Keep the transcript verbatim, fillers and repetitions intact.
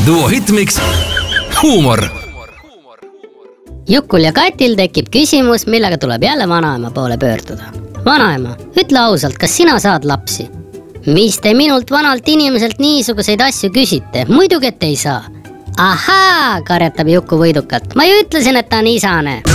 Duo Hitmix huumor. Jukul ja Katil tekib küsimus, millega tuleb jälle vanaema poole pöörduda. Vanaema, ütle ausalt, kas sina saad lapsi? Mis te minult vanalt inimeselt niisuguseid asju küsite? Muidugi, et ei saa. Ahaa, karjatab Juku võidukalt. Ma ju ütlesin, et ta on isane.